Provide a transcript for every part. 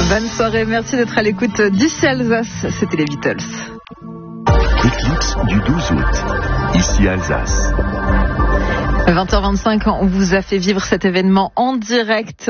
Bonne soirée, merci d'être à l'écoute d'ici Alsace, c'était les Beatles. Éclipse du 12 août, ici Alsace. 20h25, on vous a fait vivre cet événement en direct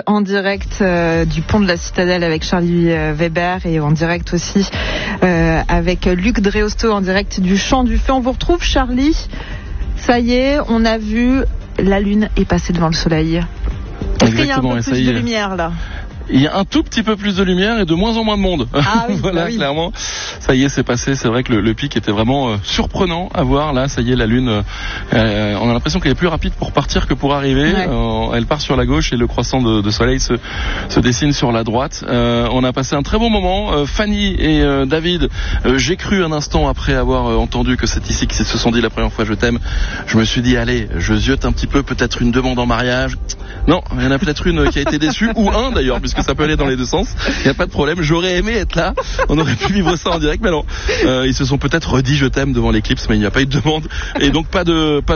du pont de la Citadelle avec Charlie Weber et en direct aussi avec Luc Dreosto en direct du Chant du Feu. On vous retrouve, Charlie. Ça y est, on a vu la lune est passée devant le soleil. Est-ce qu'il y a un peu plus de lumière là ? Il y a un tout petit peu plus de lumière et de moins en moins de monde. Ah oui, voilà, bah oui. Clairement. Ça y est, c'est passé. C'est vrai que le pic était vraiment surprenant à voir. Là, ça y est, la lune, on a l'impression qu'elle est plus rapide pour partir que pour arriver. Ouais. Elle part sur la gauche et le croissant de soleil se dessine sur la droite. On a passé un très bon moment. Fanny et David, j'ai cru un instant après avoir entendu que c'est ici qu'ils se sont dit la première fois je t'aime. Je me suis dit, allez, je ziote un petit peu, peut-être une demande en mariage. Non, il y en a peut-être une qui a été déçue, ou un d'ailleurs, puisque ça peut aller dans les deux sens. Il n'y a pas de problème. J'aurais aimé être là. On aurait pu vivre ça en direct, mais non. Ils se sont peut-être redit je t'aime devant l'éclipse, mais il n'y a pas eu de demande. Et donc pas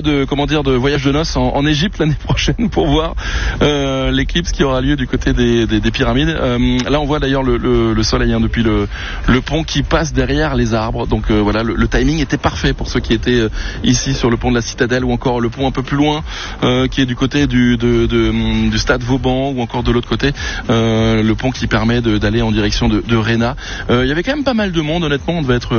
de voyage de noces en Égypte l'année prochaine pour voir l'éclipse qui aura lieu du côté des pyramides. Là, on voit d'ailleurs le soleil depuis le pont qui passe derrière les arbres. Donc voilà, le timing était parfait pour ceux qui étaient ici sur le pont de la Citadelle ou encore le pont un peu plus loin qui est du côté du stade Vauban ou encore de l'autre côté le pont qui permet d'aller en direction de Réna. Il y avait quand même pas mal de monde, honnêtement. On devait être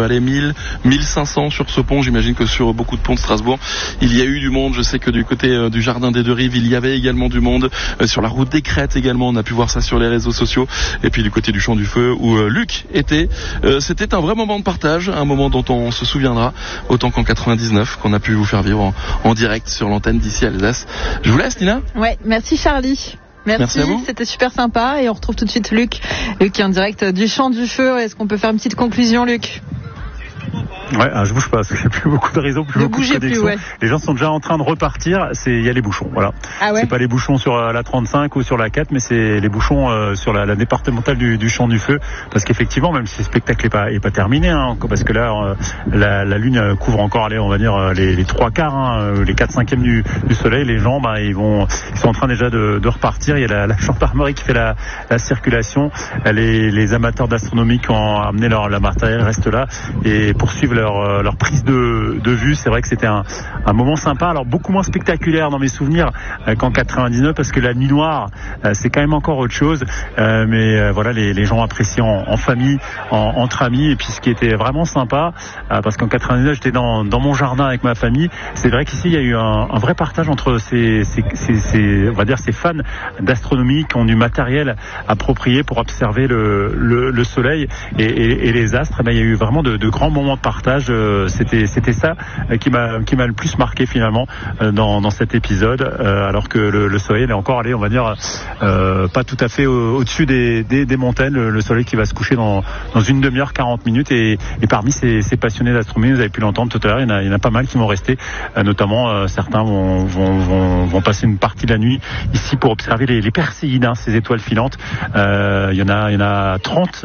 1500 sur ce pont. J'imagine que sur beaucoup de ponts de Strasbourg il y a eu du monde. Je sais que du côté du jardin des Deux Rives il y avait également du monde. Sur la route des Crêtes également, on a pu voir ça sur les réseaux sociaux. Et puis du côté du Chant du Feu où Luc était, c'était un vrai moment de partage, un moment dont on se souviendra autant qu'en 99 qu'on a pu vous faire vivre en direct sur l'antenne d'ici Alsace. Je vous laisse, Nina. Ouais, merci Charlie. Merci à vous. C'était super sympa et on retrouve tout de suite Luc qui est en direct du Chant du Feu. Est-ce qu'on peut faire une petite conclusion, Luc ? Ouais, je bouge pas parce qu'il n'y a plus beaucoup de réseaux, plus beaucoup de connexions. Ouais. Les gens sont déjà en train de repartir. Il y a les bouchons, voilà. Ah ouais. C'est pas les bouchons sur la 35 ou sur la 4, mais c'est les bouchons sur la départementale du Chant du Feu. Parce qu'effectivement, même si le spectacle est pas terminé, parce que là, la lune couvre encore, on va dire les 3/4, les 4/5 du soleil. Les gens, ils sont en train déjà de repartir. Il y a la gendarmerie qui fait la circulation. Les amateurs d'astronomie qui ont amené leur matériel restent là et poursuivent leur prise de vue. C'est vrai que c'était un moment sympa, alors beaucoup moins spectaculaire dans mes souvenirs qu'en 99 parce que la nuit noire c'est quand même encore autre chose, mais voilà, les gens apprécient en famille, entre amis. Et puis ce qui était vraiment sympa, parce qu'en 99 j'étais dans mon jardin avec ma famille, c'est vrai qu'ici il y a eu un vrai partage entre ces on va dire ces fans d'astronomie qui ont du matériel approprié pour observer le soleil et les astres. Il y a eu vraiment de grands moments de partage. C'était ça qui m'a le plus marqué finalement dans cet épisode, alors que le soleil est encore allé, on va dire, pas tout à fait au-dessus des montagnes. Le soleil qui va se coucher dans une demi-heure, 40 minutes, et parmi ces passionnés d'astronomie, vous avez pu l'entendre tout à l'heure, il y en a pas mal qui vont rester, notamment certains vont passer une partie de la nuit ici pour observer les Perséides, ces étoiles filantes. Il y en a 30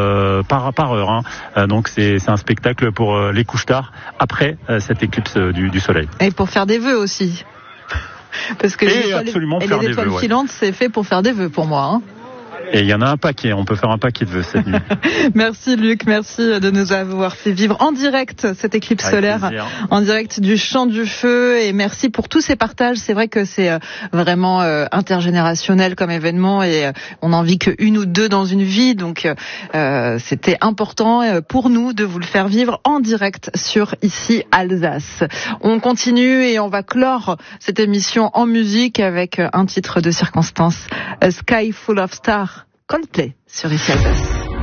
par heure, donc c'est un spectacle pour les couches tard après cette éclipse du soleil. Et pour faire des vœux aussi. Parce que les étoiles filantes, c'est fait pour faire des vœux pour moi. Et il y en a un paquet, on peut faire un paquet de vœux cette nuit. Merci Luc, merci de nous avoir fait vivre en direct cette éclipse solaire, en direct du Chant du Feu, et merci pour tous ces partages. C'est vrai que c'est vraiment intergénérationnel comme événement et on n'en vit qu'une ou deux dans une vie, donc c'était important pour nous de vous le faire vivre en direct sur ici Alsace. On continue et on va clore cette émission en musique avec un titre de circonstance, A Sky Full of Stars, Coldplay sur ici Alsace.